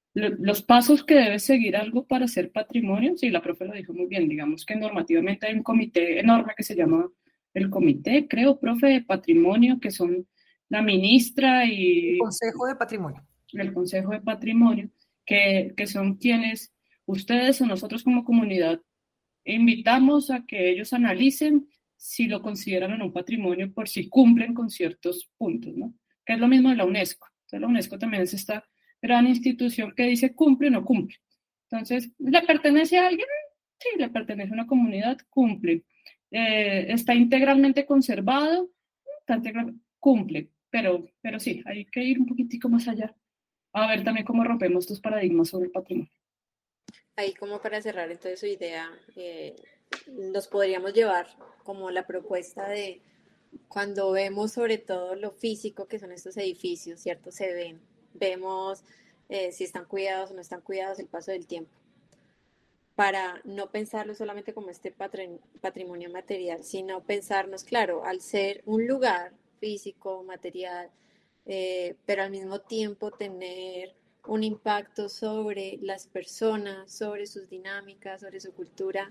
los pasos que debe seguir algo para ser patrimonio, sí, la profe lo dijo muy bien, digamos que normativamente hay un comité enorme que se llama el comité, creo, profe, de patrimonio, que son la ministra El y Consejo de Patrimonio. el Consejo de Patrimonio, que son quienes ustedes o nosotros como comunidad invitamos a que ellos analicen si lo consideran o no un patrimonio por si cumplen con ciertos puntos, ¿no? Que es lo mismo de la UNESCO. Entonces, la UNESCO también es esta gran institución que dice cumple o no cumple. Entonces, ¿le pertenece a alguien? Sí, le pertenece a una comunidad, cumple. ¿Está integralmente conservado? Cumple, pero sí, hay que ir un poquitico más allá. A ver también cómo rompemos estos paradigmas sobre el patrimonio. Ahí como para cerrar entonces su idea, nos podríamos llevar como la propuesta de cuando vemos sobre todo lo físico que son estos edificios, ¿cierto? Se ven, vemos si están cuidados o no están cuidados el paso del tiempo, para no pensarlo solamente como este patrimonio material, sino pensarnos, claro, al ser un lugar físico, material, pero al mismo tiempo tener un impacto sobre las personas, sobre sus dinámicas, sobre su cultura,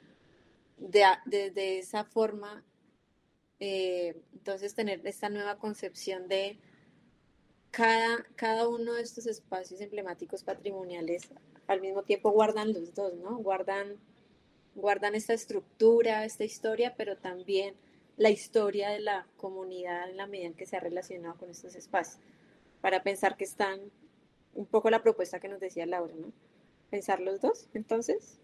de esa forma, entonces tener esta nueva concepción de cada uno de estos espacios emblemáticos patrimoniales, al mismo tiempo guardan los dos, ¿no? Guardan esta estructura, esta historia, pero también la historia de la comunidad en la medida en que se ha relacionado con estos espacios, para pensar que están un poco la propuesta que nos decía Laura, ¿no? Pensar los dos, entonces.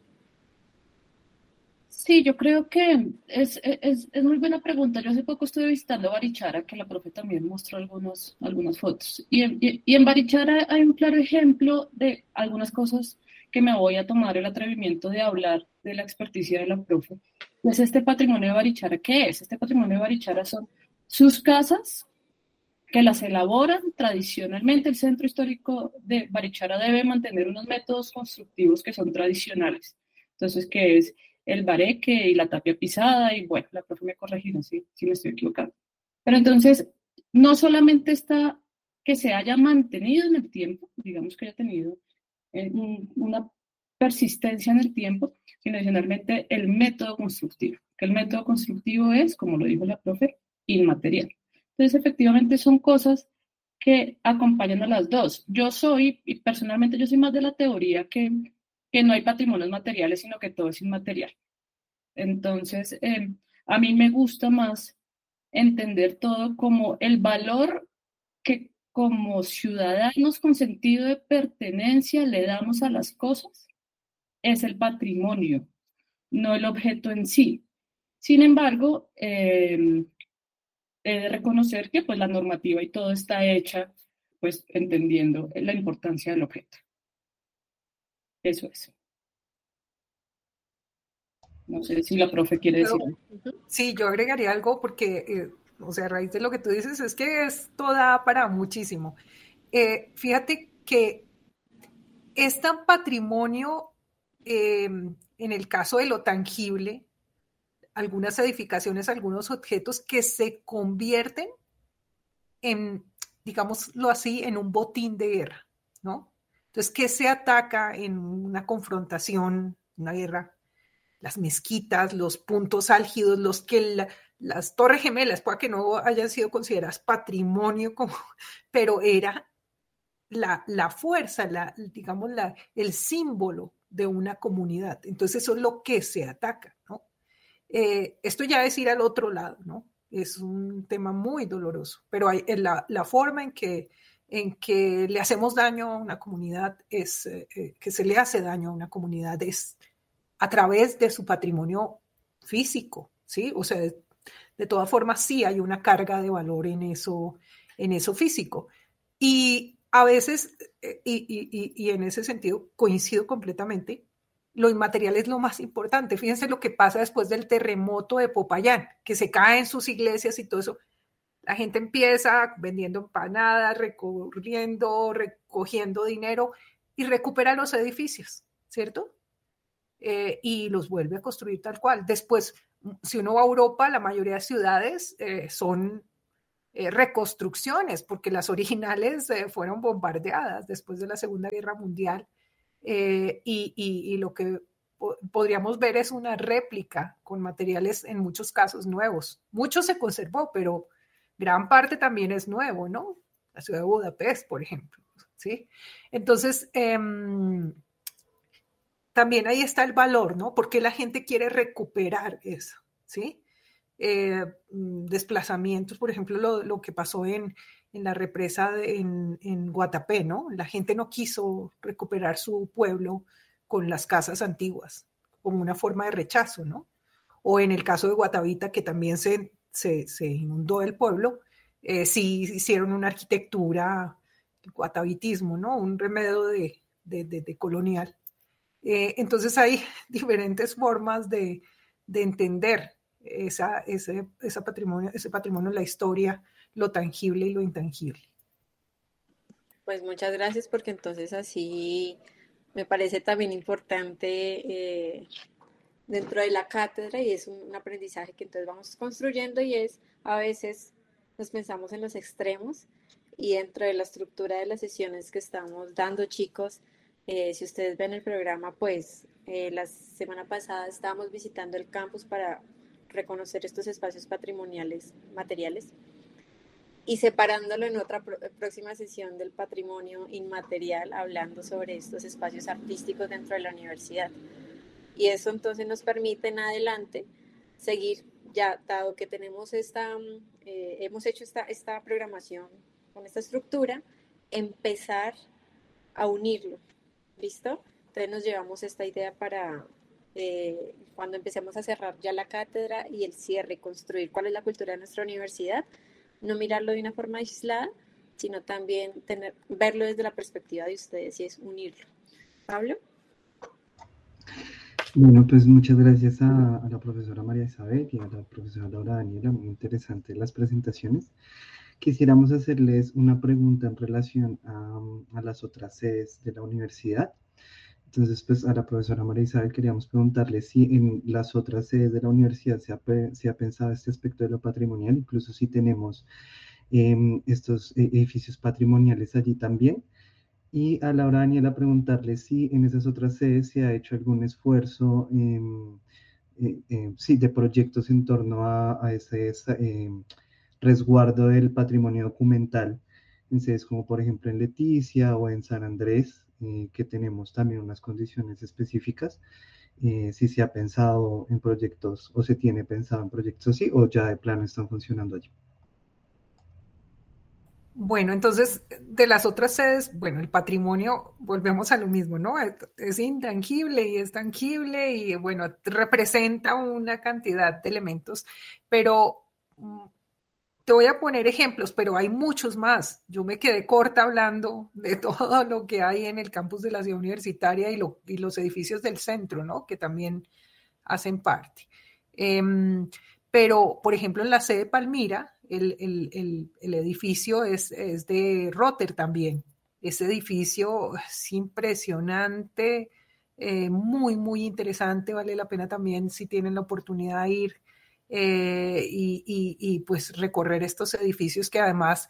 Sí, yo creo que es muy buena pregunta. Yo hace poco estuve visitando Barichara, que la profe también mostró algunas fotos. Y en Barichara hay un claro ejemplo de algunas cosas que me voy a tomar el atrevimiento de hablar de la experticia de la profe. Pues este patrimonio de Barichara, ¿qué es? Este patrimonio de Barichara son sus casas que las elaboran tradicionalmente. El centro histórico de Barichara debe mantener unos métodos constructivos que son tradicionales. Entonces, ¿qué es el bareque y la tapia pisada? Y bueno, la profe me corregirá si me estoy equivocando. Pero entonces, no solamente está que se haya mantenido en el tiempo, digamos que haya tenido una persistencia en el tiempo, sino adicionalmente el método constructivo, que el método constructivo es, como lo dijo la profe, inmaterial. Entonces, efectivamente, son cosas que acompañan a las dos. Y personalmente yo soy más de la teoría que no hay patrimonios materiales, sino que todo es inmaterial. Entonces, a mí me gusta más entender todo como el valor que como ciudadanos con sentido de pertenencia le damos a las cosas, es el patrimonio, no el objeto en sí. Sin embargo, he de reconocer que pues la normativa y todo está hecha pues entendiendo la importancia del objeto. Eso es. No sé si la profe quiere decir algo. Sí, yo agregaría algo porque, o sea, a raíz de lo que tú dices, es que esto da para muchísimo. Fíjate que es tan patrimonio, en el caso de lo tangible, algunas edificaciones, algunos objetos que se convierten en, digámoslo así, en un botín de guerra, ¿no? Entonces, ¿qué se ataca en una confrontación, una guerra? Las mezquitas, los puntos álgidos, las torres gemelas, pueda que no hayan sido consideradas patrimonio, como, pero era la fuerza, digamos, el símbolo de una comunidad. Entonces eso es lo que se ataca, ¿no? Esto ya es ir al otro lado, ¿no? Es un tema muy doloroso, pero la forma en que le hacemos daño a una comunidad que se le hace daño a una comunidad es a través de su patrimonio físico, ¿sí? O sea, de todas formas sí hay una carga de valor en eso físico. Y a veces, y en ese sentido coincido completamente, lo inmaterial es lo más importante. Fíjense lo que pasa después del terremoto de Popayán, que se caen sus iglesias y todo eso. La gente empieza vendiendo empanadas, recogiendo dinero y recupera los edificios, ¿cierto? Y los vuelve a construir tal cual. Después, si uno va a Europa, la mayoría de ciudades son reconstrucciones, porque las originales fueron bombardeadas después de la Segunda Guerra Mundial, y lo que podríamos ver es una réplica con materiales en muchos casos nuevos. Mucho se conservó, pero gran parte también es nuevo, ¿no? La ciudad de Budapest, por ejemplo, ¿sí? Entonces, también ahí está el valor, ¿no? Porque la gente quiere recuperar eso, ¿sí? Desplazamientos, por ejemplo, lo que pasó en la represa en Guatapé, ¿no? La gente no quiso recuperar su pueblo con las casas antiguas, como una forma de rechazo, ¿no? O en el caso de Guatavita, que también se inundó el pueblo, sí hicieron una arquitectura, el guatavitismo, ¿no? Un remedio de colonial. Entonces hay diferentes formas de entender ese patrimonio, la historia, lo tangible y lo intangible. Pues muchas gracias, porque entonces así me parece también importante dentro de la cátedra, y es un aprendizaje que entonces vamos construyendo, y es a veces nos pensamos en los extremos, y dentro de la estructura de las sesiones que estamos dando, chicos, si ustedes ven el programa, pues la semana pasada estábamos visitando el campus para reconocer estos espacios patrimoniales materiales, y separándolo en otra próxima sesión del patrimonio inmaterial, hablando sobre estos espacios artísticos dentro de la universidad. Y eso entonces nos permite en adelante seguir, ya dado que tenemos hemos hecho esta programación con esta estructura, empezar a unirlo, ¿listo? Entonces nos llevamos esta idea para cuando empecemos a cerrar ya la cátedra y el cierre, construir cuál es la cultura de nuestra universidad, no mirarlo de una forma aislada, sino también verlo desde la perspectiva de ustedes, y es unirlo. Pablo. Bueno, pues muchas gracias a la profesora María Isabel y a la profesora Laura Daniela, muy interesantes las presentaciones. Quisiéramos hacerles una pregunta en relación a las otras sedes de la universidad. Entonces, pues a la profesora María Isabel queríamos preguntarle si en las otras sedes de la universidad se ha pensado este aspecto de lo patrimonial, incluso si tenemos estos edificios patrimoniales allí también. Y a Laura Daniela preguntarle si en esas otras sedes se ha hecho algún esfuerzo sí, de proyectos en torno a ese resguardo del patrimonio documental en sedes como por ejemplo en Leticia o en San Andrés, que tenemos también unas condiciones específicas, si se ha pensado en proyectos o se tiene pensado en proyectos así o ya de plano están funcionando allí. Bueno, entonces, de las otras sedes, bueno, el patrimonio, volvemos a lo mismo, ¿no? Es intangible y es tangible y, bueno, representa una cantidad de elementos, pero te voy a poner ejemplos, pero hay muchos más. Yo me quedé corta hablando de todo lo que hay en el campus de la ciudad universitaria y los edificios del centro, ¿no? Que también hacen parte. Pero, por ejemplo, en la sede Palmira, el edificio es de Rotter también. Ese edificio es impresionante, muy, muy interesante. Vale la pena también, si tienen la oportunidad, de ir y pues recorrer estos edificios que además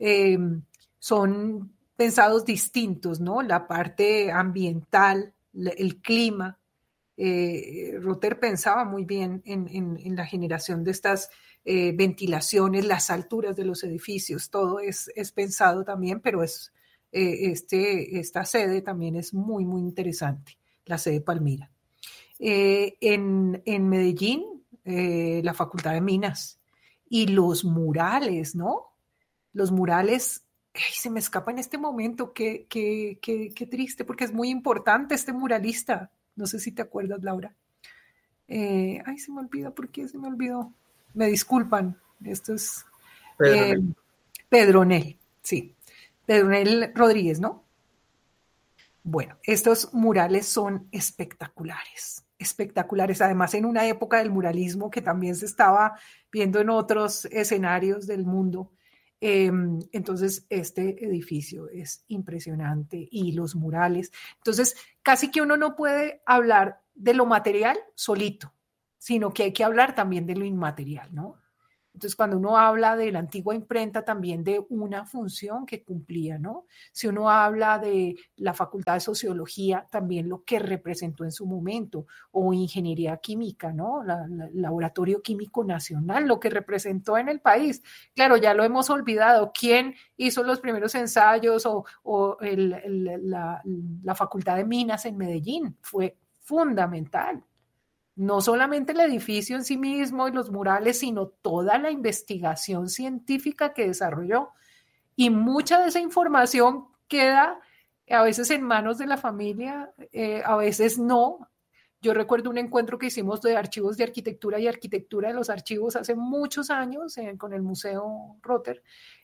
son pensados distintos, ¿no? La parte ambiental, el clima. Rotter pensaba muy bien en la generación de estas ventilaciones, las alturas de los edificios, todo es pensado también, pero esta sede también es muy, muy interesante, la sede Palmira. En Medellín, la Facultad de Minas y los murales, ¿no? Los murales, se me escapa en este momento, qué triste, porque es muy importante este muralista. No sé si te acuerdas, Laura. Se me olvida, ¿por qué se me olvidó? Me disculpan, esto es Pedronel, sí. Pedronel Rodríguez, ¿no? Bueno, estos murales son espectaculares, espectaculares. Además, en una época del muralismo que también se estaba viendo en otros escenarios del mundo. Entonces, este edificio es impresionante y los murales. Entonces, casi que uno no puede hablar de lo material solito, sino que hay que hablar también de lo inmaterial, ¿no? Entonces, cuando uno habla de la antigua imprenta, también de una función que cumplía, ¿no? Si uno habla de la Facultad de Sociología, también lo que representó en su momento, o Ingeniería Química, ¿no? El Laboratorio Químico Nacional, lo que representó en el país. Claro, ya lo hemos olvidado. ¿Quién hizo los primeros ensayos o la Facultad de Minas en Medellín? Fue fundamental. No solamente el edificio en sí mismo y los murales, sino toda la investigación científica que desarrolló. Y mucha de esa información queda a veces en manos de la familia, a veces no. Yo recuerdo un encuentro que hicimos de archivos de arquitectura y arquitectura de los archivos hace muchos años con el Museo Rotter.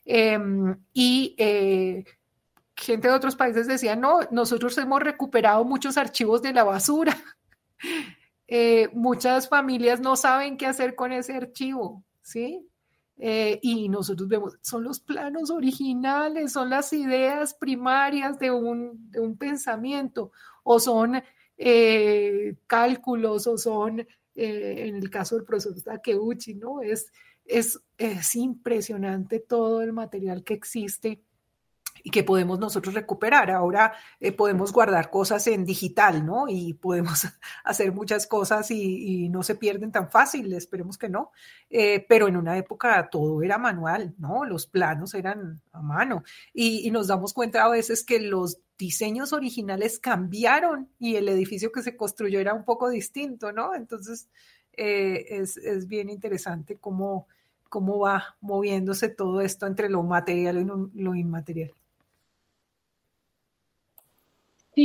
Gente de otros países decía, no, nosotros hemos recuperado muchos archivos de la basura. Muchas familias no saben qué hacer con ese archivo, ¿sí? Y nosotros vemos, son los planos originales, son las ideas primarias de un pensamiento, o son cálculos, o son, en el caso del profesor Takeuchi, ¿no? Es impresionante todo el material que existe y que podemos nosotros recuperar. Ahora podemos guardar cosas en digital, ¿no? Y podemos hacer muchas cosas y no se pierden tan fácil, esperemos que no. Pero en una época todo era manual, ¿no? Los planos eran a mano. Y nos damos cuenta a veces que los diseños originales cambiaron y el edificio que se construyó era un poco distinto, ¿no? Entonces es bien interesante cómo va moviéndose todo esto entre lo material y lo inmaterial. Sí,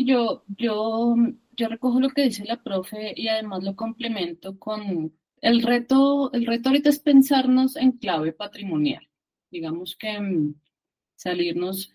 yo recojo lo que dice la profe y además lo complemento con el reto ahorita es pensarnos en clave patrimonial. Digamos que salirnos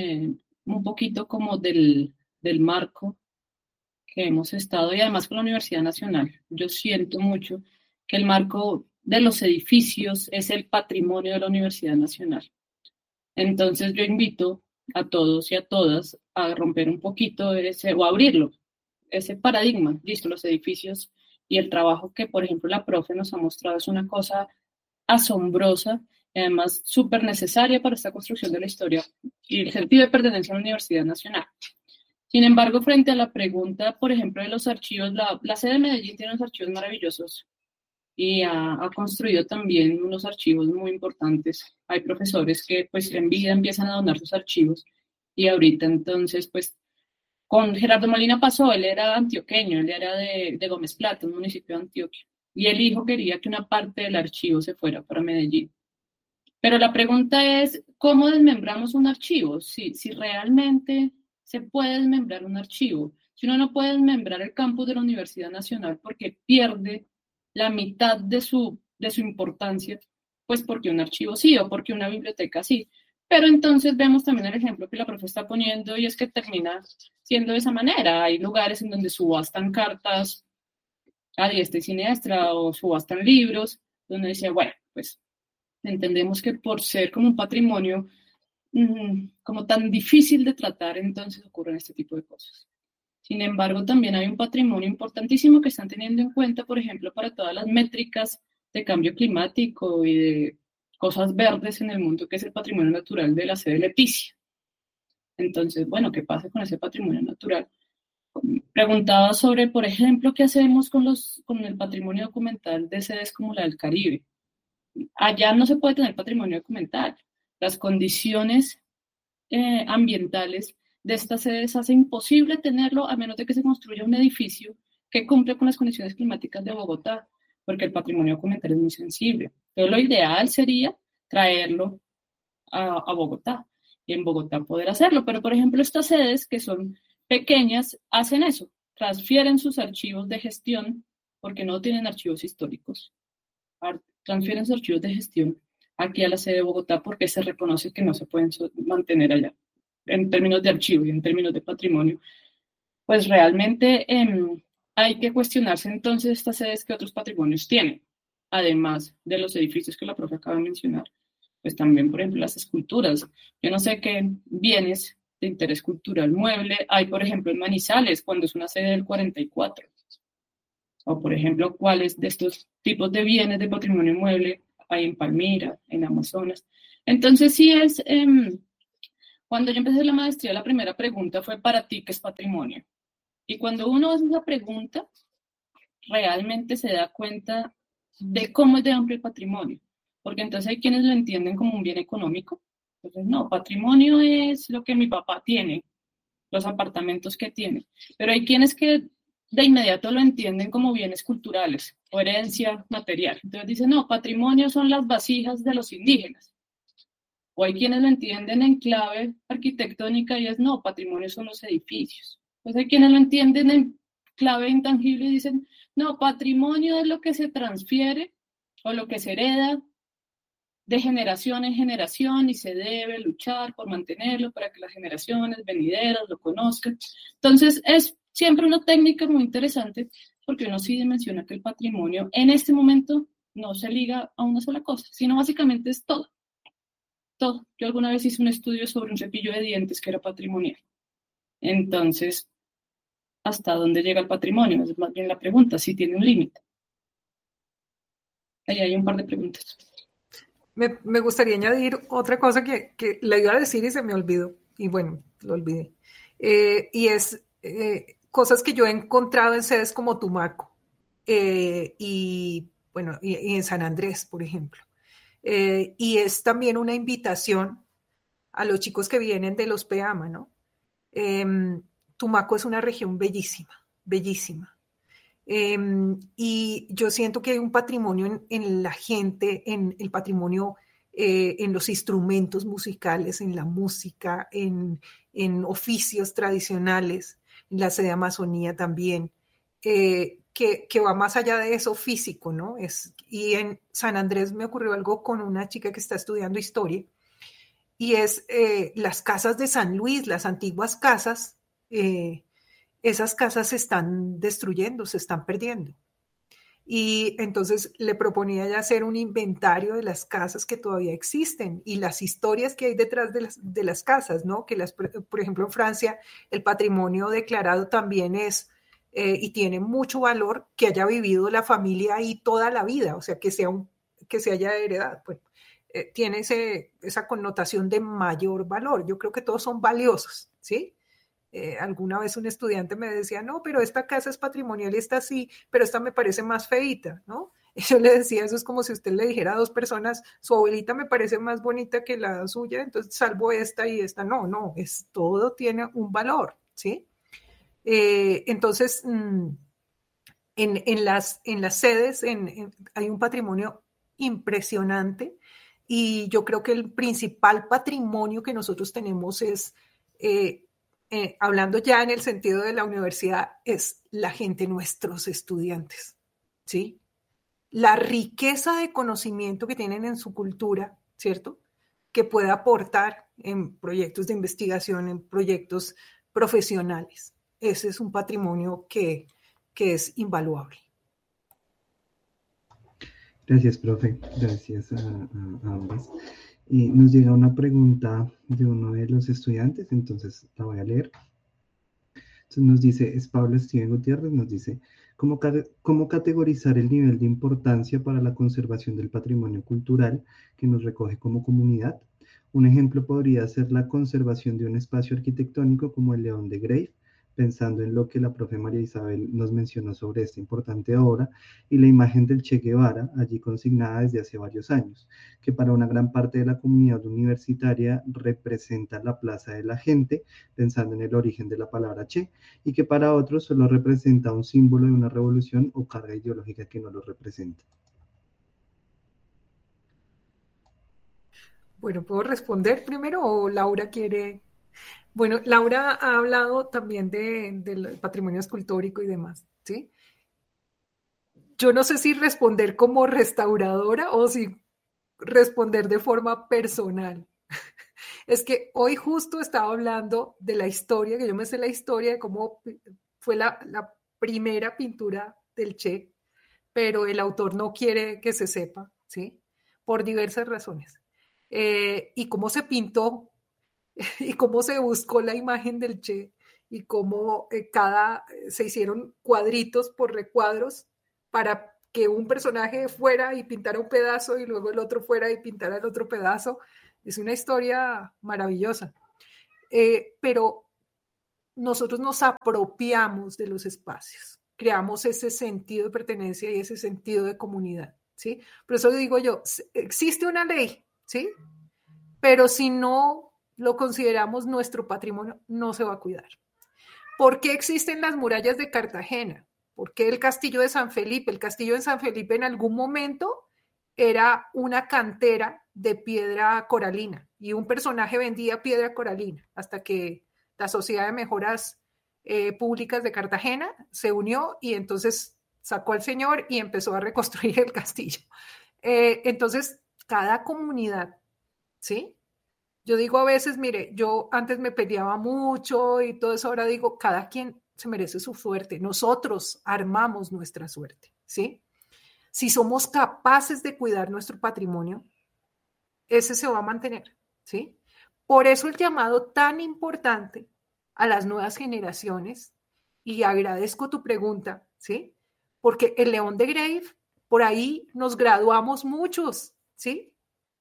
un poquito como del marco que hemos estado y además con la Universidad Nacional. Yo siento mucho que el marco de los edificios es el patrimonio de la Universidad Nacional. Entonces yo invito a todos y a todas a romper un poquito o abrirlo, ese paradigma. Listo, los edificios y el trabajo que, por ejemplo, la profe nos ha mostrado es una cosa asombrosa y además súper necesaria para esta construcción de la historia y el sentido de pertenencia a la Universidad Nacional. Sin embargo, frente a la pregunta, por ejemplo, de los archivos, la sede de Medellín tiene unos archivos maravillosos y ha construido también unos archivos muy importantes. Hay profesores que pues en vida empiezan a donar sus archivos y ahorita entonces pues con Gerardo Molina pasó, él era antioqueño, él era de Gómez Plata, un municipio de Antioquia, y el hijo quería que una parte del archivo se fuera para Medellín. Pero la pregunta es, ¿cómo desmembramos un archivo? Si realmente se puede desmembrar un archivo. Si uno no puede desmembrar el campus de la Universidad Nacional porque pierde la mitad de su importancia, pues porque un archivo sí o porque una biblioteca sí. Pero entonces vemos también el ejemplo que la profe está poniendo y es que termina siendo de esa manera. Hay lugares en donde subastan cartas a diestra y siniestra o subastan libros, donde dice, bueno, pues entendemos que por ser como un patrimonio como tan difícil de tratar, entonces ocurren este tipo de cosas. Sin embargo, también hay un patrimonio importantísimo que están teniendo en cuenta, por ejemplo, para todas las métricas de cambio climático y de cosas verdes en el mundo, que es el patrimonio natural de la sede Leticia. Entonces, bueno, ¿qué pasa con ese patrimonio natural? Preguntaba sobre, por ejemplo, ¿qué hacemos con el patrimonio documental de sedes como la del Caribe? Allá no se puede tener patrimonio documental. Las condiciones ambientales de estas sedes hace imposible tenerlo a menos de que se construya un edificio que cumple con las condiciones climáticas de Bogotá, porque el patrimonio documental es muy sensible. Entonces, lo ideal sería traerlo a Bogotá y en Bogotá poder hacerlo. Pero, por ejemplo, estas sedes que son pequeñas hacen eso, transfieren sus archivos de gestión porque no tienen archivos históricos. Transfieren sus archivos de gestión aquí a la sede de Bogotá porque se reconoce que no se pueden mantener allá en términos de archivo y en términos de patrimonio. Pues realmente hay que cuestionarse entonces estas sedes que otros patrimonios tienen, además de los edificios que la profe acaba de mencionar. Pues también, por ejemplo, las esculturas. Yo no sé qué bienes de interés cultural mueble hay, por ejemplo, en Manizales, cuando es una sede del 44. O, por ejemplo, cuáles de estos tipos de bienes de patrimonio mueble hay en Palmira, en Amazonas. Entonces sí es, cuando yo empecé la maestría, la primera pregunta fue, ¿para ti qué es patrimonio? Y cuando uno hace esa pregunta, realmente se da cuenta de cómo es de amplio el patrimonio, porque entonces hay quienes lo entienden como un bien económico. Entonces, no, patrimonio es lo que mi papá tiene, los apartamentos que tiene, pero hay quienes que de inmediato lo entienden como bienes culturales o herencia material. Entonces dicen, no, patrimonio son las vasijas de los indígenas. O hay quienes lo entienden en clave arquitectónica y es, no, patrimonio son los edificios. Pues hay quienes lo entienden en clave intangible y dicen, no, patrimonio es lo que se transfiere o lo que se hereda de generación en generación y se debe luchar por mantenerlo para que las generaciones venideras lo conozcan. Entonces, es siempre una técnica muy interesante porque uno sí dimensiona que el patrimonio en este momento no se liga a una sola cosa, sino básicamente es todo. Todo. Yo alguna vez hice un estudio sobre un cepillo de dientes que era patrimonial. Entonces, ¿hasta dónde llega el patrimonio? Es más bien la pregunta, si tiene un límite. Ahí hay un par de preguntas. Me gustaría añadir otra cosa que le iba a decir y se me olvidó. Y bueno, lo olvidé. Y es cosas que yo he encontrado en sedes como Tumaco. Y bueno, y en San Andrés, por ejemplo. Y es también una invitación a los chicos que vienen de los PEAMA, ¿no? Tumaco es una región bellísima, bellísima. Y yo siento que hay un patrimonio en la gente, en el patrimonio, en los instrumentos musicales, en la música, en oficios tradicionales, en la sede Amazonía también, que va más allá de eso físico, ¿no? Y en San Andrés me ocurrió algo con una chica que está estudiando historia, y es las casas de San Luis, las antiguas casas, esas casas se están destruyendo, se están perdiendo. Y entonces le proponía ya hacer un inventario de las casas que todavía existen y las historias que hay detrás de las casas, ¿no? Que por ejemplo, en Francia el patrimonio declarado también es, y tiene mucho valor, que haya vivido la familia ahí toda la vida, o sea, que se haya heredado. Pues, tiene esa connotación de mayor valor. Yo creo que todos son valiosos, ¿sí? Alguna vez un estudiante me decía, no, pero esta casa es patrimonial y esta sí, pero esta me parece más feíta, ¿no? Y yo le decía, eso es como si usted le dijera a dos personas, su abuelita me parece más bonita que la suya, entonces salvo esta y esta. No, todo tiene un valor, ¿sí? Entonces, en las sedes hay un patrimonio impresionante y yo creo que el principal patrimonio que nosotros tenemos es... hablando ya en el sentido de la universidad, es la gente, nuestros estudiantes, ¿sí? La riqueza de conocimiento que tienen en su cultura, ¿cierto? Que puede aportar en proyectos de investigación, en proyectos profesionales. Ese es un patrimonio que es invaluable. Gracias, profe. Gracias a ambas. Nos llega una pregunta de uno de los estudiantes, entonces la voy a leer. Entonces nos dice, es Pablo Steven Gutiérrez, nos dice, ¿cómo categorizar el nivel de importancia para la conservación del patrimonio cultural que nos recoge como comunidad? Un ejemplo podría ser la conservación de un espacio arquitectónico como el León de Grave, pensando en lo que la profe María Isabel nos mencionó sobre esta importante obra y la imagen del Che Guevara, allí consignada desde hace varios años, que para una gran parte de la comunidad universitaria representa la plaza de la gente, pensando en el origen de la palabra Che, y que para otros solo representa un símbolo de una revolución o carga ideológica que no lo representa. Bueno, ¿puedo responder primero o Laura quiere? Bueno, Laura ha hablado también del patrimonio escultórico y demás, ¿sí? Yo no sé si responder como restauradora o si responder de forma personal. Es que hoy justo estaba hablando de la historia, que yo me sé la historia de cómo fue la primera pintura del Che, pero el autor no quiere que se sepa, ¿sí? Por diversas razones. Y cómo se pintó y cómo se buscó la imagen del Che y cómo se hicieron cuadritos por recuadros para que un personaje fuera y pintara un pedazo y luego el otro fuera y pintara el otro pedazo. Es una historia maravillosa. Pero nosotros nos apropiamos de los espacios, creamos ese sentido de pertenencia y ese sentido de comunidad, ¿sí? Por eso digo yo, existe una ley, ¿sí? Pero si no lo consideramos nuestro patrimonio, no se va a cuidar. ¿Por qué existen las murallas de Cartagena? ¿Por qué el castillo de San Felipe? El castillo de San Felipe en algún momento era una cantera de piedra coralina y un personaje vendía piedra coralina hasta que la Sociedad de Mejoras Públicas de Cartagena se unió y entonces sacó al señor y empezó a reconstruir el castillo. Entonces, cada comunidad, ¿sí? Yo digo a veces, mire, yo antes me peleaba mucho y todo eso, ahora digo, cada quien se merece su suerte. Nosotros armamos nuestra suerte, ¿sí? Si somos capaces de cuidar nuestro patrimonio, ese se va a mantener, ¿sí? Por eso el llamado tan importante a las nuevas generaciones, y agradezco tu pregunta, ¿sí? Porque el León de Grave, por ahí nos graduamos muchos, ¿sí?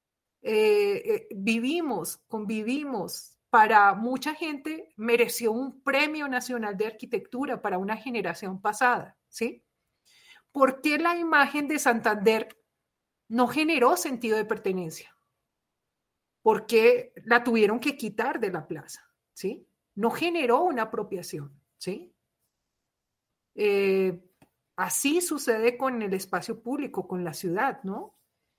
Vivimos, convivimos. Para mucha gente mereció un premio nacional de arquitectura para una generación pasada, ¿sí? ¿Por qué la imagen de Santander no generó sentido de pertenencia? ¿Por qué la tuvieron que quitar de la plaza? ¿Sí? No generó una apropiación, ¿sí? Así sucede con el espacio público, con la ciudad, ¿no?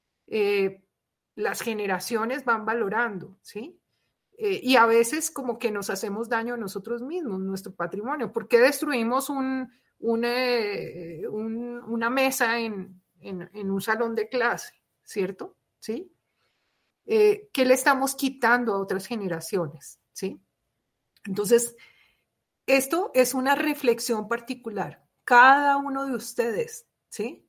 Las generaciones van valorando, ¿sí? Y a veces como que nos hacemos daño a nosotros mismos, nuestro patrimonio. ¿Por qué destruimos una mesa en un salón de clase, ¿cierto? ¿Sí? ¿Qué le estamos quitando a otras generaciones? ¿Sí? Entonces, esto es una reflexión particular. Cada uno de ustedes, ¿sí?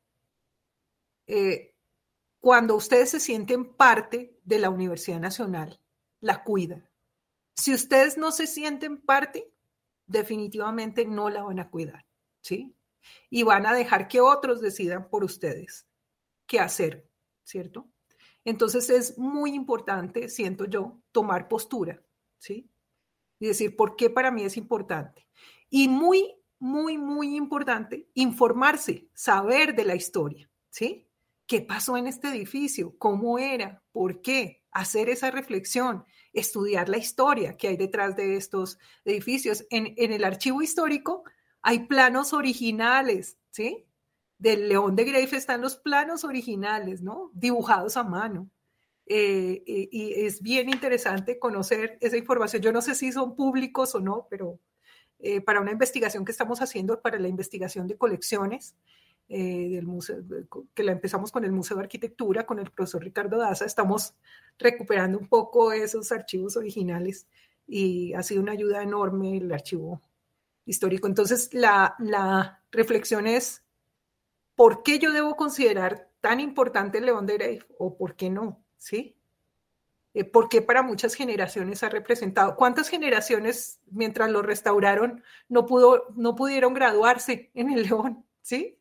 Cuando ustedes se sienten parte de la Universidad Nacional, la cuidan. Si ustedes no se sienten parte, definitivamente no la van a cuidar, ¿sí? Y van a dejar que otros decidan por ustedes qué hacer, ¿cierto? Entonces es muy importante, siento yo, tomar postura, ¿sí? Y decir, ¿por qué para mí es importante? Y muy, muy, muy importante, informarse, saber de la historia, ¿sí? ¿Qué pasó en este edificio? ¿Cómo era? ¿Por qué? Hacer esa reflexión, estudiar la historia que hay detrás de estos edificios. En el archivo histórico hay planos originales, ¿sí? Del León de Grave están los planos originales, ¿no? Dibujados a mano. Y es bien interesante conocer esa información. Yo no sé si son públicos o no, pero para una investigación que estamos haciendo, para la investigación de colecciones, del museo, que la empezamos con el Museo de Arquitectura, con el profesor Ricardo Daza, estamos recuperando un poco esos archivos originales y ha sido una ayuda enorme el archivo histórico. Entonces, la reflexión es, ¿por qué yo debo considerar tan importante el León de Grave o por qué no? ¿Sí? ¿Por qué para muchas generaciones ha representado? ¿Cuántas generaciones, mientras lo restauraron, no pudieron graduarse en el León? ¿Sí?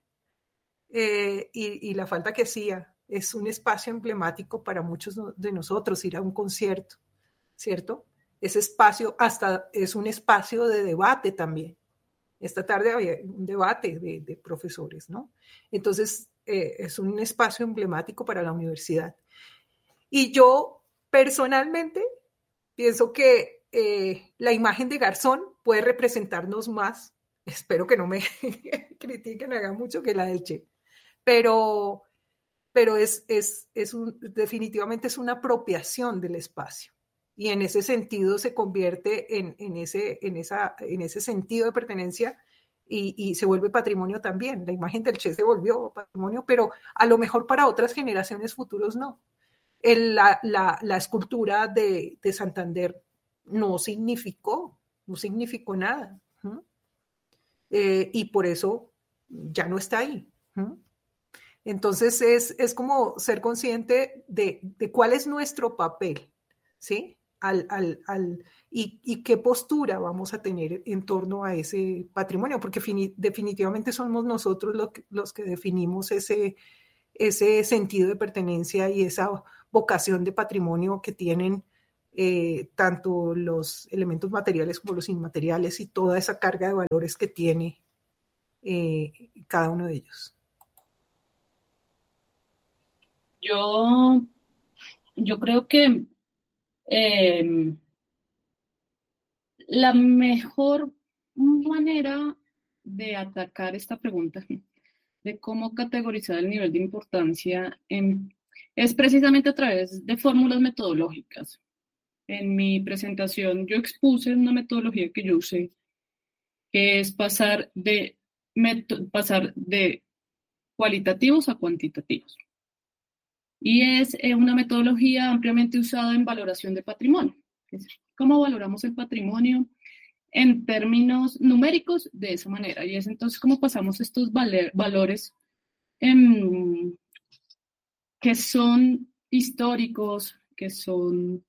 Y la falta que hacía. Es un espacio emblemático para muchos de nosotros, ir a un concierto, ¿cierto? Ese espacio hasta es un espacio de debate también. Esta tarde había un debate de profesores, ¿no? Entonces, es un espacio emblemático para la universidad. Y yo, personalmente, pienso que la imagen de Garzón puede representarnos más, espero que no me critiquen, hagan mucho, que la del Che, pero definitivamente es una apropiación del espacio. Y en ese sentido se convierte en ese sentido de pertenencia y se vuelve patrimonio también. La imagen del Che se volvió patrimonio, pero a lo mejor para otras generaciones futuros no. La escultura de Santander no significó nada. Y por eso ya no está ahí. Entonces es como ser consciente de cuál es nuestro papel, ¿sí? y qué postura vamos a tener en torno a ese patrimonio, porque definitivamente somos nosotros los que definimos ese sentido de pertenencia y esa vocación de patrimonio que tienen tanto los elementos materiales como los inmateriales y toda esa carga de valores que tiene cada uno de ellos. Yo creo que la mejor manera de atacar esta pregunta de cómo categorizar el nivel de importancia es precisamente a través de fórmulas metodológicas. En mi presentación yo expuse una metodología que yo usé, que es pasar de cualitativos a cuantitativos. Y es una metodología ampliamente usada en valoración de patrimonio. ¿Cómo valoramos el patrimonio en términos numéricos? De esa manera. Y es entonces cómo pasamos estos valores que son históricos, que son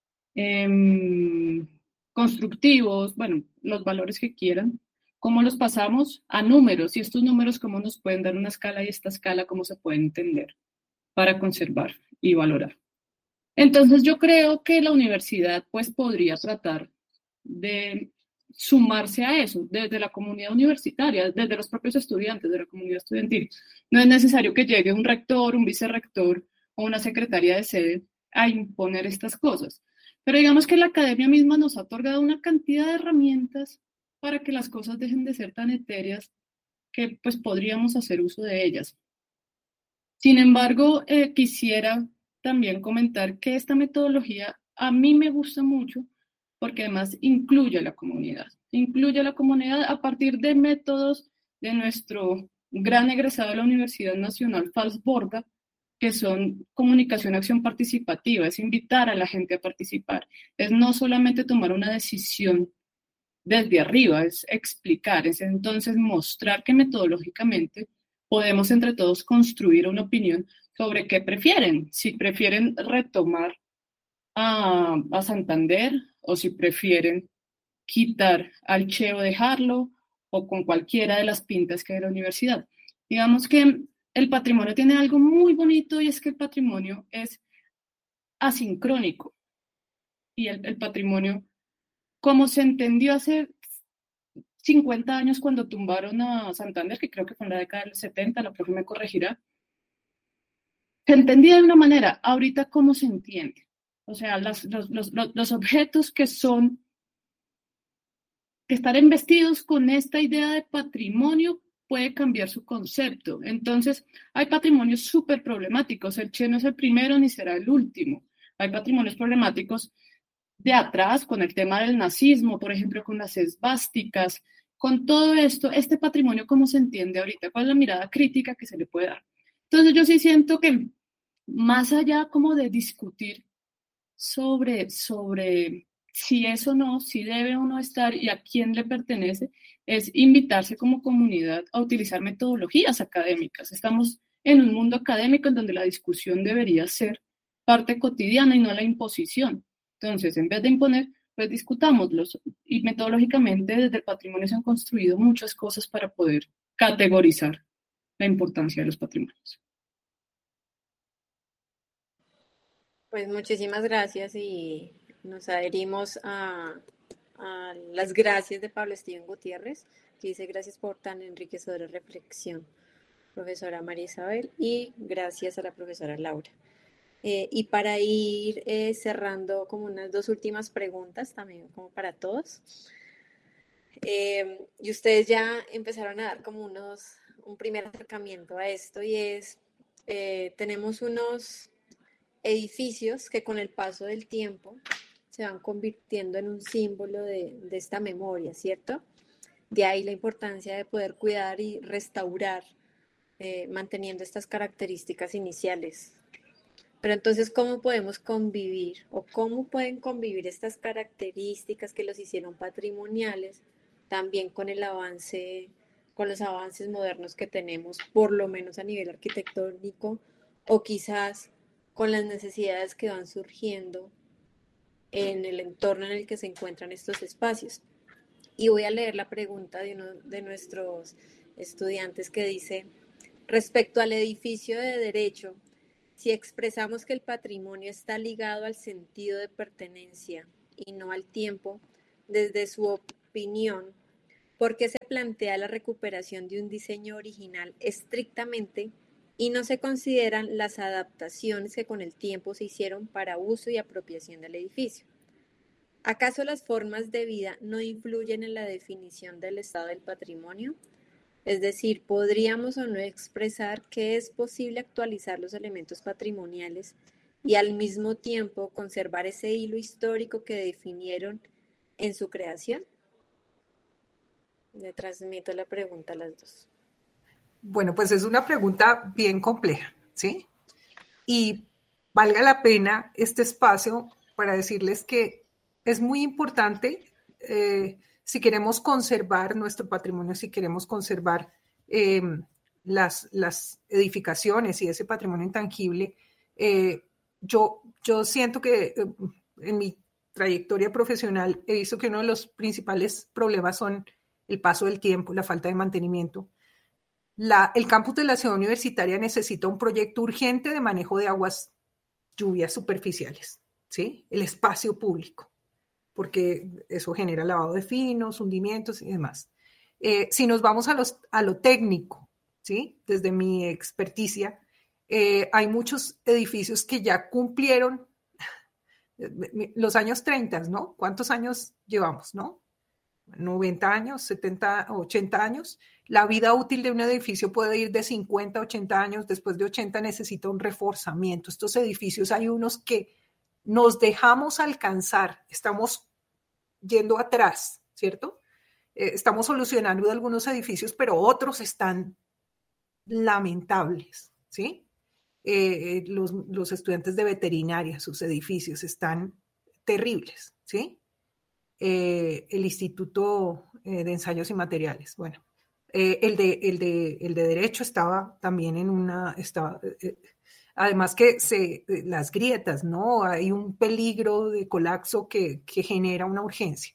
constructivos, bueno, los valores que quieran, cómo los pasamos a números y estos números cómo nos pueden dar una escala y esta escala cómo se puede entender para conservar y valorar. Entonces yo creo que la universidad pues podría tratar de sumarse a eso desde la comunidad universitaria, desde los propios estudiantes de la comunidad estudiantil. No es necesario que llegue un rector, un vicerrector o una secretaria de sede a imponer estas cosas. Pero digamos que la academia misma nos ha otorgado una cantidad de herramientas para que las cosas dejen de ser tan etéreas que pues podríamos hacer uso de ellas. Sin embargo, quisiera también comentar que esta metodología a mí me gusta mucho porque además incluye a la comunidad a partir de métodos de nuestro gran egresado de la Universidad Nacional, Fals Borda, que son comunicación, acción participativa, es invitar a la gente a participar, es no solamente tomar una decisión desde arriba, es explicar, es entonces mostrar que metodológicamente podemos entre todos construir una opinión sobre qué prefieren, si prefieren retomar a Santander o si prefieren quitar al Che o dejarlo o con cualquiera de las pintas que hay de la universidad. Digamos que el patrimonio tiene algo muy bonito y es que el patrimonio es asincrónico y el patrimonio, como se entendió hace 50 años cuando tumbaron a Santander, que creo que fue en la década del 70, la profe me corregirá, se entendía de una manera, ahorita ¿cómo se entiende? O sea, los objetos que están investidos con esta idea de patrimonio puede cambiar su concepto. Entonces, hay patrimonios súper problemáticos. El Che no es el primero ni será el último. Hay patrimonios problemáticos de atrás, con el tema del nazismo, por ejemplo, con las esvásticas, con todo esto, este patrimonio, ¿cómo se entiende ahorita? ¿Cuál es la mirada crítica que se le puede dar? Entonces, yo sí siento que más allá como de discutir sobre si es o no, si debe o no estar y a quién le pertenece, es invitarse como comunidad a utilizar metodologías académicas. Estamos en un mundo académico en donde la discusión debería ser parte cotidiana y no la imposición. Entonces, en vez de imponer, pues discutámoslos. Y metodológicamente desde el patrimonio se han construido muchas cosas para poder categorizar la importancia de los patrimonios. Pues muchísimas gracias y nos adherimos a las gracias de Pablo Steven Gutiérrez, que dice gracias por tan enriquecedora reflexión, profesora María Isabel, y gracias a la profesora Laura. Y para ir cerrando como unas dos últimas preguntas también como para todos, y ustedes ya empezaron a dar como un primer acercamiento a esto y es, tenemos unos edificios que con el paso del tiempo se van convirtiendo en un símbolo de esta memoria, ¿cierto? De ahí la importancia de poder cuidar y restaurar, manteniendo estas características iniciales. Pero entonces, ¿cómo podemos convivir o cómo pueden convivir estas características que los hicieron patrimoniales también con el avance, con los avances modernos que tenemos, por lo menos a nivel arquitectónico, o quizás con las necesidades que van surgiendo en el entorno en el que se encuentran estos espacios. Y voy a leer la pregunta de uno de nuestros estudiantes que dice, respecto al edificio de derecho, si expresamos que el patrimonio está ligado al sentido de pertenencia y no al tiempo, desde su opinión, ¿por qué se plantea la recuperación de un diseño original estrictamente y no se consideran las adaptaciones que con el tiempo se hicieron para uso y apropiación del edificio? ¿Acaso las formas de vida no influyen en la definición del estado del patrimonio? Es decir, ¿podríamos o no expresar que es posible actualizar los elementos patrimoniales y al mismo tiempo conservar ese hilo histórico que definieron en su creación? Le transmito la pregunta a las dos. Bueno, pues es una pregunta bien compleja, ¿sí? Y valga la pena este espacio para decirles que es muy importante si queremos conservar nuestro patrimonio, si queremos conservar las edificaciones y ese patrimonio intangible. Yo siento que en mi trayectoria profesional he visto que uno de los principales problemas son el paso del tiempo, la falta de mantenimiento. El campus de la ciudad universitaria necesita un proyecto urgente de manejo de aguas, lluvias superficiales, ¿sí? El espacio público, porque eso genera lavado de finos, hundimientos y demás. Si nos vamos a lo técnico, ¿sí? Desde mi experticia, hay muchos edificios que ya cumplieron los años 30, ¿no? ¿Cuántos años llevamos, no? 90 años, 70, 80 años. La vida útil de un edificio puede ir de 50 a 80 años. Después de 80 necesita un reforzamiento. Estos edificios hay unos que nos dejamos alcanzar, estamos yendo atrás, ¿cierto? Estamos solucionando algunos edificios, pero otros están lamentables, ¿sí? Los estudiantes de veterinaria, sus edificios están terribles, ¿sí? El Instituto de Ensayos y Materiales. Bueno, el de Derecho estaba también en una... además que las grietas, ¿no? Hay un peligro de colapso que genera una urgencia.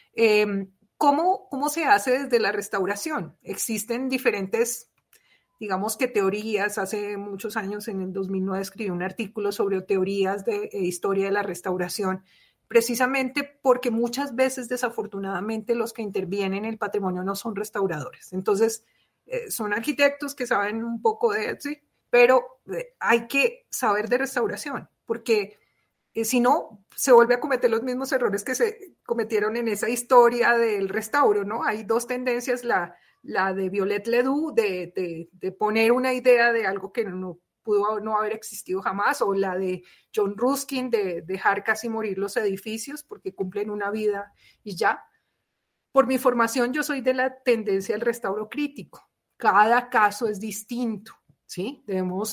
¿Cómo se hace desde la restauración? Existen diferentes, digamos que teorías. Hace muchos años, en el 2009, escribí un artículo sobre teorías de historia de la restauración, precisamente porque muchas veces, desafortunadamente, los que intervienen en el patrimonio no son restauradores. Entonces, son arquitectos que saben un poco de eso, ¿sí? Pero hay que saber de restauración, porque si no, se vuelve a cometer los mismos errores que se cometieron en esa historia del restauro, ¿no? Hay dos tendencias, la de Viollet Ledoux, de poner una idea de algo que no pudo no haber existido jamás, o la de John Ruskin de dejar casi morir los edificios porque cumplen una vida y ya. Por mi formación, yo soy de la tendencia del restauro crítico. Cada caso es distinto, ¿sí?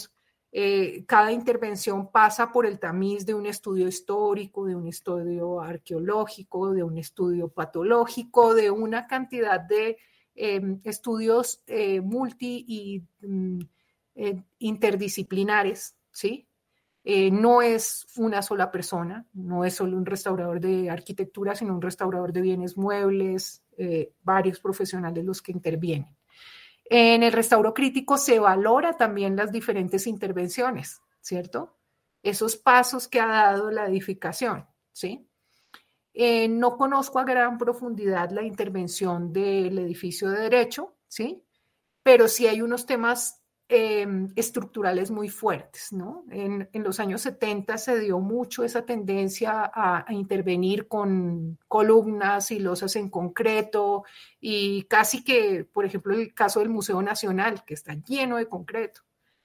Cada intervención pasa por el tamiz de un estudio histórico, de un estudio arqueológico, de un estudio patológico, de una cantidad de estudios multi y interdisciplinares, ¿sí? No es una sola persona, no es solo un restaurador de arquitectura, sino un restaurador de bienes muebles, varios profesionales los que intervienen. En el restauro crítico se valora también las diferentes intervenciones, ¿cierto? Esos pasos que ha dado la edificación, ¿sí? No conozco a gran profundidad la intervención del edificio de Derecho, ¿sí? Pero sí hay unos temas estructurales muy fuertes, ¿no? En los años 70 se dio mucho esa tendencia a intervenir con columnas y losas en concreto, y casi que, por ejemplo, el caso del Museo Nacional, que está lleno de concreto.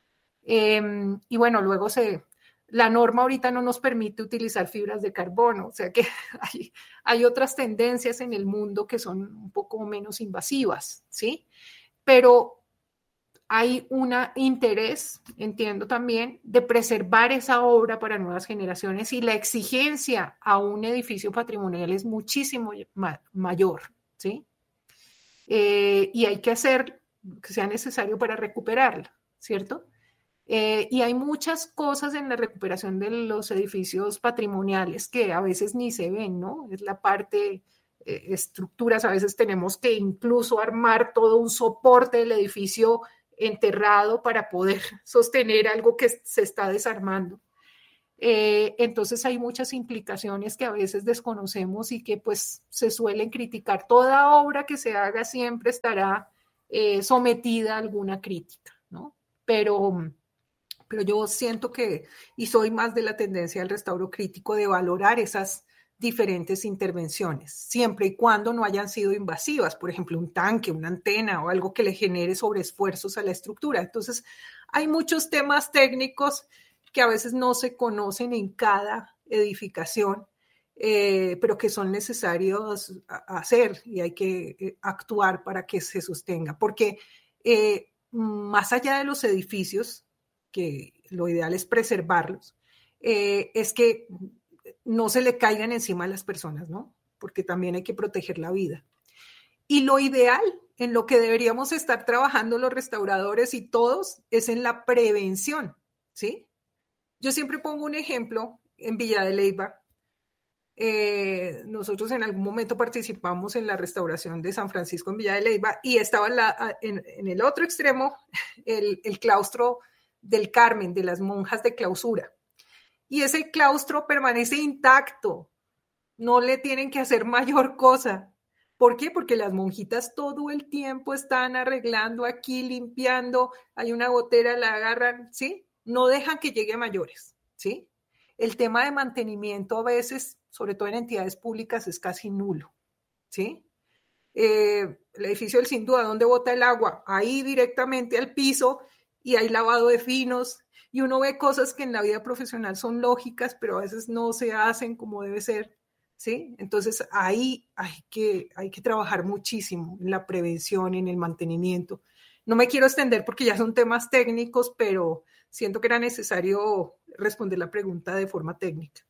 Y bueno, luego la norma ahorita no nos permite utilizar fibras de carbono, o sea que hay otras tendencias en el mundo que son un poco menos invasivas, ¿sí? Pero hay un interés, entiendo también, de preservar esa obra para nuevas generaciones, y la exigencia a un edificio patrimonial es muchísimo mayor, ¿sí? Y hay que hacer lo que sea necesario para recuperarla, ¿cierto? Y hay muchas cosas en la recuperación de los edificios patrimoniales que a veces ni se ven, ¿no? Es la parte, estructuras, a veces tenemos que incluso armar todo un soporte del edificio enterrado para poder sostener algo que se está desarmando. Entonces hay muchas implicaciones que a veces desconocemos y que pues se suelen criticar. Toda obra que se haga siempre estará sometida a alguna crítica, ¿no? Pero yo siento que, y soy más de la tendencia del restauro crítico, de valorar esas diferentes intervenciones, siempre y cuando no hayan sido invasivas, por ejemplo, un tanque, una antena o algo que le genere sobreesfuerzos a la estructura. Entonces, hay muchos temas técnicos que a veces no se conocen en cada edificación, pero que son necesarios hacer y hay que actuar para que se sostenga, porque más allá de los edificios, que lo ideal es preservarlos, es que no se le caigan encima a las personas, ¿no? Porque también hay que proteger la vida. Y lo ideal, en lo que deberíamos estar trabajando los restauradores y todos, es en la prevención, ¿sí? Yo siempre pongo un ejemplo en Villa de Leyva. Nosotros en algún momento participamos en la restauración de San Francisco en Villa de Leyva y estaba en el otro extremo el claustro del Carmen, de las monjas de clausura. Y ese claustro permanece intacto, no le tienen que hacer mayor cosa. ¿Por qué? Porque las monjitas todo el tiempo están arreglando aquí, limpiando, hay una gotera, la agarran, ¿sí? No dejan que llegue a mayores, ¿sí? El tema de mantenimiento a veces, sobre todo en entidades públicas, es casi nulo, ¿sí? El edificio del Sin Duda, ¿dónde bota el agua? Ahí directamente al piso y hay lavado de finos y uno ve cosas que en la vida profesional son lógicas, pero a veces no se hacen como debe ser, ¿sí? Entonces ahí hay que trabajar muchísimo en la prevención, en el mantenimiento. No me quiero extender porque ya son temas técnicos, pero siento que era necesario responder la pregunta de forma técnica.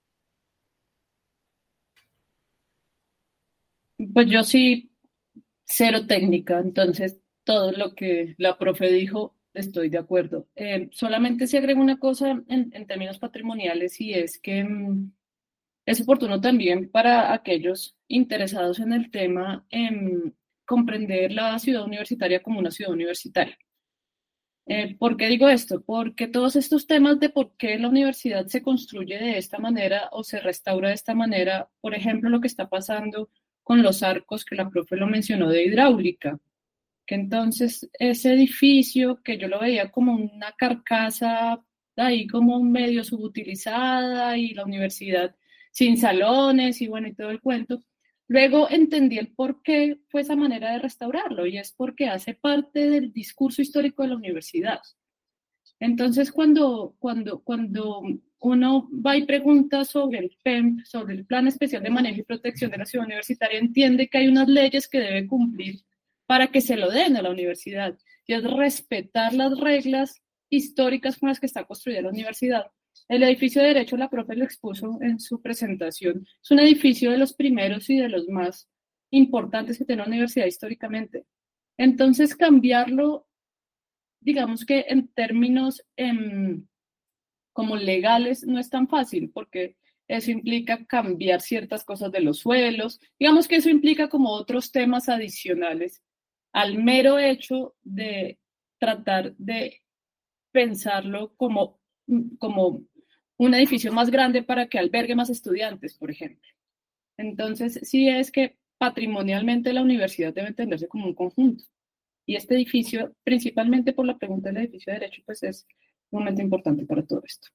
Pues yo sí, cero técnica, entonces todo lo que la profe dijo, estoy de acuerdo. Solamente se agrega una cosa en términos patrimoniales y es que es oportuno también para aquellos interesados en el tema comprender la ciudad universitaria como una ciudad universitaria. ¿Por qué digo esto? Porque todos estos temas de por qué la universidad se construye de esta manera o se restaura de esta manera, por ejemplo, lo que está pasando con los arcos, que la profe lo mencionó de hidráulica, que entonces ese edificio que yo lo veía como una carcasa ahí como medio subutilizada y la universidad sin salones y bueno y todo el cuento. Luego entendí el por qué fue esa manera de restaurarlo y es porque hace parte del discurso histórico de la universidad. Entonces, cuando uno va y pregunta sobre el PEMP, sobre el Plan Especial de Manejo y Protección de la Ciudad Universitaria, entiende que hay unas leyes que debe cumplir para que se lo den a la universidad, y es respetar las reglas históricas con las que está construida la universidad. El edificio de Derecho, la profe lo expuso en su presentación, es un edificio de los primeros y de los más importantes que tiene la universidad históricamente. Entonces, cambiarlo, digamos que en términos como legales no es tan fácil, porque eso implica cambiar ciertas cosas de los suelos, digamos que eso implica como otros temas adicionales al mero hecho de tratar de pensarlo como un edificio más grande para que albergue más estudiantes, por ejemplo. Entonces, sí es que patrimonialmente la universidad debe entenderse como un conjunto. Y este edificio, principalmente por la pregunta del edificio de Derecho, pues es un momento importante para todo esto.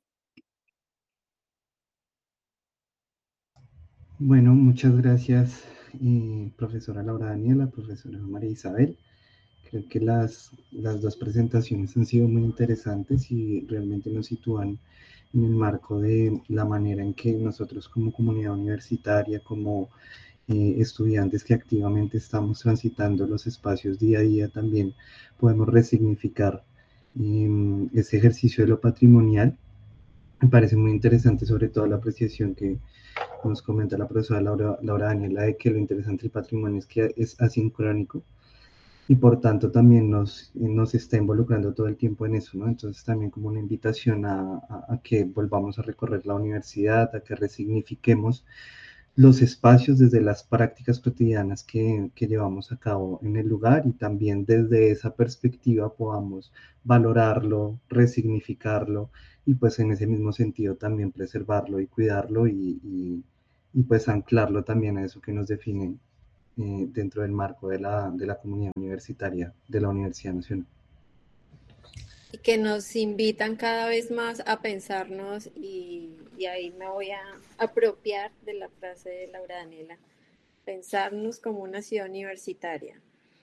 Bueno, muchas gracias, profesora Laura Daniela, profesora María Isabel. Creo que las dos presentaciones han sido muy interesantes y realmente nos sitúan en el marco de la manera en que nosotros como comunidad universitaria, como estudiantes que activamente estamos transitando los espacios día a día, también podemos resignificar ese ejercicio de lo patrimonial. Me parece muy interesante, sobre todo la apreciación que nos comenta la profesora Laura Daniela, de que lo interesante del patrimonio es que es asincrónico. y por tanto también nos está involucrando todo el tiempo en eso, ¿no? Entonces también como una invitación a que volvamos a recorrer la universidad, a que resignifiquemos los espacios desde las prácticas cotidianas que llevamos a cabo en el lugar, y también desde esa perspectiva podamos valorarlo, resignificarlo y pues en ese mismo sentido también preservarlo y cuidarlo y pues anclarlo también a eso que nos define dentro del marco de la comunidad universitaria de la Universidad Nacional. Y que nos invitan cada vez más a pensarnos, y ahí me voy a apropiar de la frase de Laura Daniela, pensarnos como una ciudad universitaria,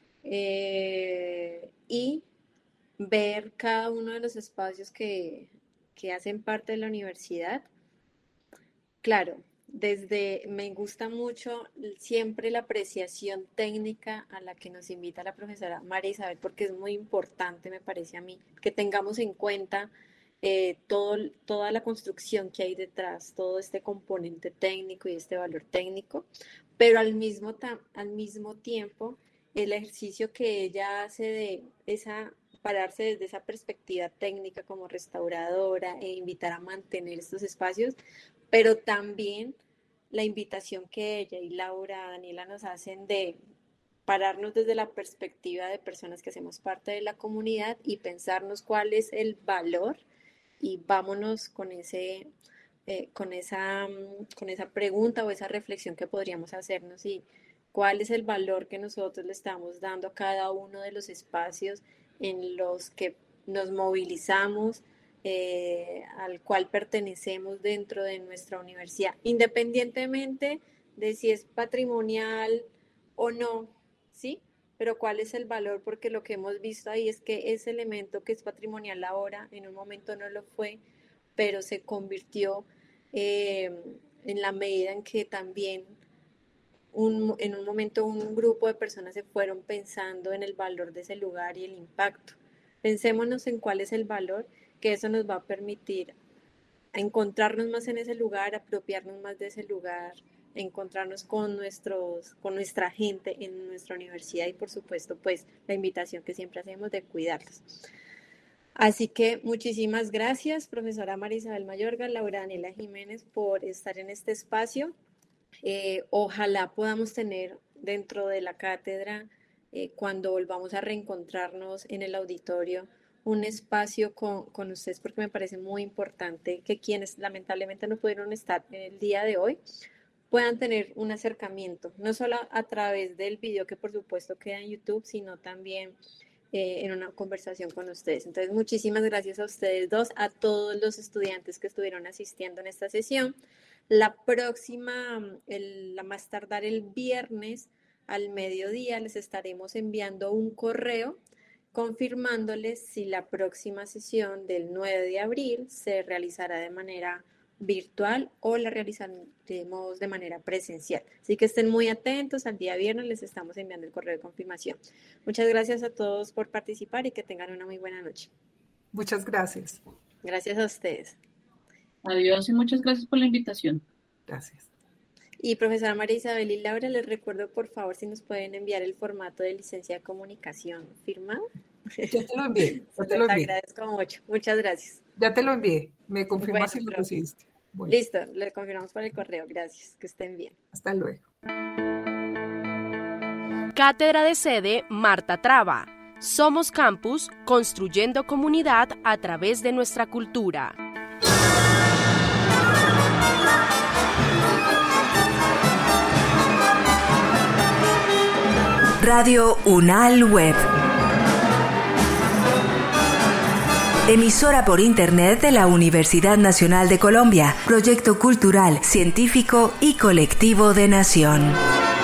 y ver cada uno de los espacios que hacen parte de la universidad. Claro, me gusta mucho siempre la apreciación técnica a la que nos invita la profesora María Isabel, porque es muy importante, me parece a mí, que tengamos en cuenta toda la construcción que hay detrás, todo este componente técnico y este valor técnico, pero al mismo tiempo el ejercicio que ella hace de pararse desde esa perspectiva técnica como restauradora e invitar a mantener estos espacios, pero también la invitación que ella y Laura, Daniela nos hacen de pararnos desde la perspectiva de personas que hacemos parte de la comunidad y pensarnos cuál es el valor, y vámonos con esa pregunta o esa reflexión que podríamos hacernos, y cuál es el valor que nosotros le estamos dando a cada uno de los espacios en los que nos movilizamos, al cual pertenecemos dentro de nuestra universidad, independientemente de si es patrimonial o no, ¿sí? Pero cuál es el valor, porque lo que hemos visto ahí es que ese elemento que es patrimonial ahora, en un momento no lo fue, pero se convirtió en la medida en que también en un momento un grupo de personas se fueron pensando en el valor de ese lugar y el impacto. Pensémonos en cuál es el valor, que eso nos va a permitir encontrarnos más en ese lugar, apropiarnos más de ese lugar, encontrarnos con nuestra gente en nuestra universidad, y por supuesto pues la invitación que siempre hacemos de cuidarlos. Así que muchísimas gracias, profesora María Isabel Mayorga, Laura Daniela Jiménez, por estar en este espacio. Ojalá podamos tener dentro de la cátedra, cuando volvamos a reencontrarnos en el auditorio, un espacio con ustedes, porque me parece muy importante que quienes lamentablemente no pudieron estar en el día de hoy puedan tener un acercamiento, no solo a través del video que por supuesto queda en YouTube, sino también en una conversación con ustedes. Entonces, muchísimas gracias a ustedes dos, a todos los estudiantes que estuvieron asistiendo en esta sesión. La próxima, la más tardar el viernes al mediodía, les estaremos enviando un correo confirmándoles si la próxima sesión del 9 de abril se realizará de manera virtual o la realizaremos de manera presencial. Así que estén muy atentos, al día viernes les estamos enviando el correo de confirmación. Muchas gracias a todos por participar y que tengan una muy buena noche. Muchas gracias. Gracias a ustedes. Adiós y muchas gracias por la invitación. Gracias. Y profesora María Isabel y Laura, les recuerdo por favor si nos pueden enviar el formato de licencia de comunicación firmado. Ya te lo envié. Les agradezco mucho. Muchas gracias. Ya te lo envié. Me confirmas si lo recibiste. Bueno. Listo, le confirmamos por el correo. Gracias. Que estén bien. Hasta luego. Cátedra de Sede Marta Traba. Somos Campus, construyendo comunidad a través de nuestra cultura. Radio UNAL Web. Emisora por Internet de la Universidad Nacional de Colombia. Proyecto cultural, científico y colectivo de Nación.